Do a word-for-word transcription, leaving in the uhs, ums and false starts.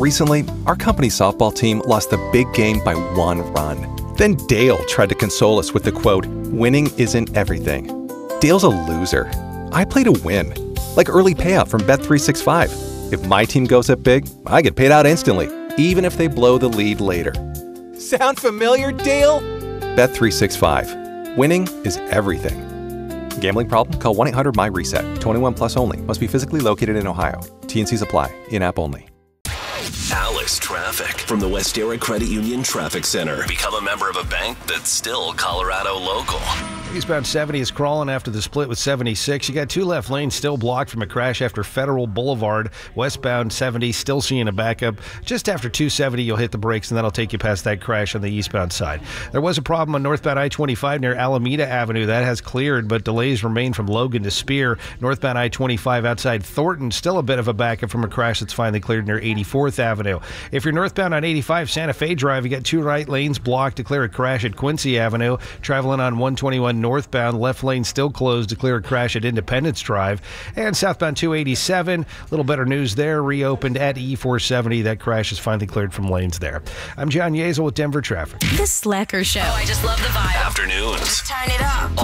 Recently, our company's softball team lost the big game by one run. Then Dale tried to console us with the quote, "Winning isn't everything." Dale's a loser. I play to win. Like early payout from Bet three sixty-five. If my team goes up big, I get paid out instantly, even if they blow the lead later. Sound familiar, Dale? Bet three sixty-five. Winning is everything. Gambling problem? Call one eight hundred M Y reset. twenty-one plus only. Must be physically located in Ohio. T and Cs apply. In-app only. Alice Traffic from the Westera Credit Union Traffic Center. Become a member of a bank that's still Colorado local. Eastbound seventy is crawling after the split with seventy-six. You got two left lanes still blocked from a crash after Federal Boulevard. Westbound seventy still seeing a backup. Just after two seventy, you'll hit the brakes, and that'll take you past that crash on the eastbound side. There was a problem on northbound I twenty-five near Alameda Avenue. That has cleared, but delays remain from Logan to Spear. Northbound I twenty-five outside Thornton, still a bit of a backup from a crash that's finally cleared near eighty-fourth Avenue. If you're northbound on eighty-five Santa Fe Drive, you got two right lanes blocked to clear a crash at Quincy Avenue. Traveling on one twenty-one northbound, left lane still closed to clear a crash at Independence Drive. And southbound two eighty-seven, a little better news there, reopened at E four seventy. That crash is finally cleared from lanes there. I'm John Yezel with Denver Traffic. The Slacker Show. Oh, I just love the vibe. Afternoons. Turn it up.